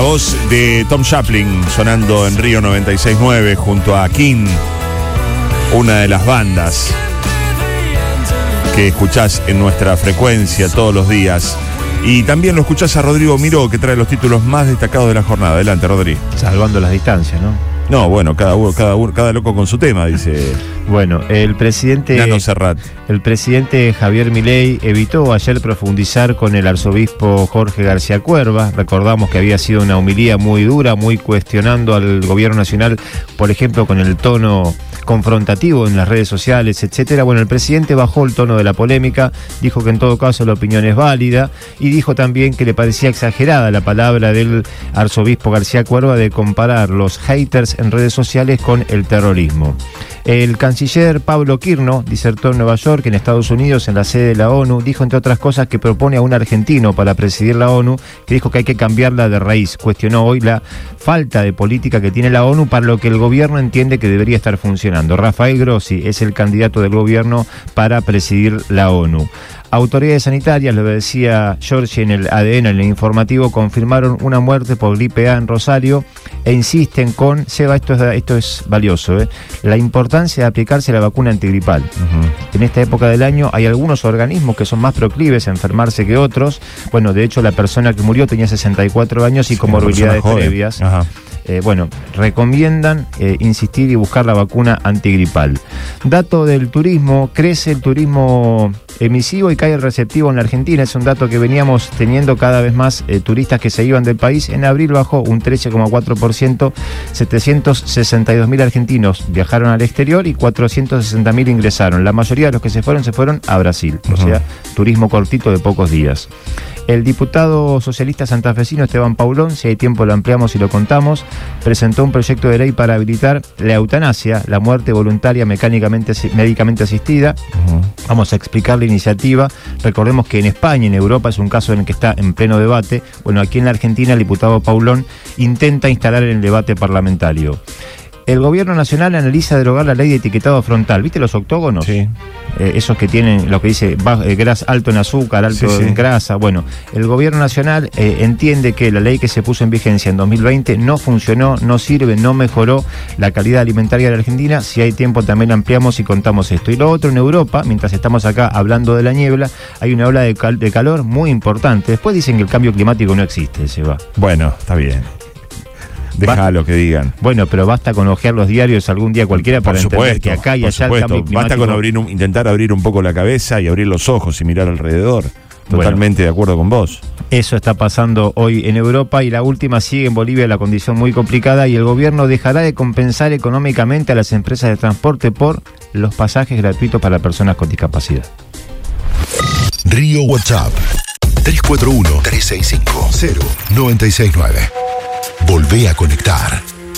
La voz de Tom Chaplin sonando en Río 96.9 junto a King, una de las bandas que escuchás en nuestra frecuencia todos los días. Y también lo escuchás a Rodrigo Miró, que trae los títulos más destacados de la jornada. Adelante, Rodri. Salvando las distancias, ¿no? No, bueno, cada loco con su tema, dice. Bueno, el presidente Javier Milei evitó ayer profundizar con el arzobispo Jorge García Cuerva. Recordamos que había sido una homilía muy dura, muy cuestionando al gobierno nacional, por ejemplo, con el tono confrontativo en las redes sociales, etcétera. Bueno, el presidente bajó el tono de la polémica, dijo que en todo caso la opinión es válida y dijo también que le parecía exagerada la palabra del arzobispo García Cuerva de comparar los haters en redes sociales con el terrorismo. El canciller Pablo Quirno disertó en Nueva York, en Estados Unidos, en la sede de la ONU. Dijo, entre otras cosas, que propone a un argentino para presidir la ONU, que dijo que hay que cambiarla de raíz. Cuestionó hoy la falta de política que tiene la ONU para lo que el gobierno entiende que debería estar funcionando. Rafael Grossi es el candidato del gobierno para presidir la ONU. Autoridades sanitarias, lo decía Giorgi en el ADN, en el informativo, confirmaron una muerte por gripe A en Rosario e insisten con, Seba, esto es valioso, la importancia de aplicarse la vacuna antigripal. En esta época del año hay algunos organismos que son más proclives a enfermarse que otros. Bueno, de hecho la persona que murió tenía 64 años y comorbilidades previas. Recomiendan insistir y buscar la vacuna antigripal. Dato del turismo, crece el turismo emisivo y cae el receptivo en la Argentina. Es un dato que veníamos teniendo cada vez más turistas que se iban del país. En abril bajó un 13,4%, 762.000 argentinos viajaron al exterior y 460.000 ingresaron. La mayoría de los que se fueron a Brasil, o sea, turismo cortito de pocos días. El diputado socialista santafesino Esteban Paulón, si hay tiempo lo ampliamos y lo contamos, presentó un proyecto de ley para habilitar la eutanasia, la muerte voluntaria médicamente asistida. Vamos a explicar la iniciativa. Recordemos que en España y en Europa es un caso en el que está en pleno debate. Bueno, aquí en la Argentina el diputado Paulón intenta instalar en el debate parlamentario. El gobierno nacional analiza derogar la ley de etiquetado frontal. ¿Viste los octógonos? Sí. Esos que tienen lo que dice alto en azúcar, alto en grasa. Bueno, el gobierno nacional entiende que la ley que se puso en vigencia en 2020 no funcionó, no sirve, no mejoró la calidad alimentaria de la Argentina. Si hay tiempo también ampliamos y contamos esto. Y lo otro, en Europa, mientras estamos acá hablando de la niebla, hay una ola de calor muy importante. Después dicen que el cambio climático no existe, Seba. Bueno, está bien. Déjalo que digan. Bueno, pero basta con ojear los diarios algún día cualquiera para entender que acá y allá el cambio climático. Basta con intentar abrir un poco la cabeza y abrir los ojos y mirar alrededor. Totalmente de acuerdo con vos. Eso está pasando hoy en Europa y la última sigue en Bolivia la condición muy complicada y el gobierno dejará de compensar económicamente a las empresas de transporte por los pasajes gratuitos para personas con discapacidad. Río WhatsApp 341-365-0969. Volvé a conectar.